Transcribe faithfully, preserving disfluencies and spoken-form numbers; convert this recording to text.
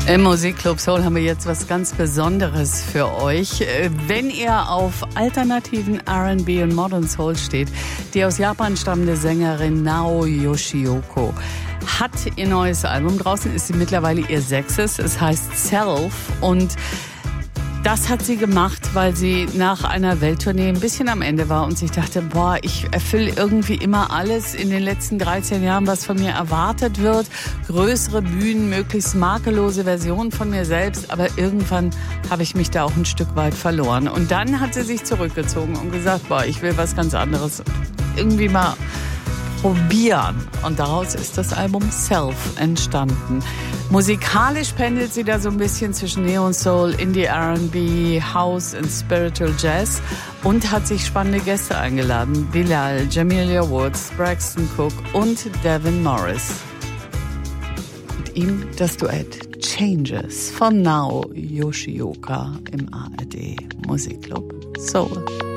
Im Musikclub Soul haben wir jetzt was ganz Besonderes für euch. Wenn ihr auf alternativen R and B und Modern Soul steht, die aus Japan stammende Sängerin Nao Yoshioka hat ihr neues Album draußen, ist sie mittlerweile ihr sechstes. Es heißt Self und das hat sie gemacht, weil sie nach einer Welttournee ein bisschen am Ende war und sich dachte, boah, ich erfülle irgendwie immer alles in den letzten dreizehn Jahren, was von mir erwartet wird. Größere Bühnen, möglichst makellose Versionen von mir selbst. Aber irgendwann habe ich mich da auch ein Stück weit verloren. Und dann hat sie sich zurückgezogen und gesagt, boah, ich will was ganz anderes. Irgendwie mal probieren. Und daraus ist das Album Self entstanden. Musikalisch pendelt sie da so ein bisschen zwischen Neo Soul, Indie R and B, House und Spiritual Jazz und hat sich spannende Gäste eingeladen. Bilal, Jamelia Woods, Braxton Cook und Devin Morris. Mit ihm das Duett Changes von Nao Yoshioka im A R D Musikclub Soul.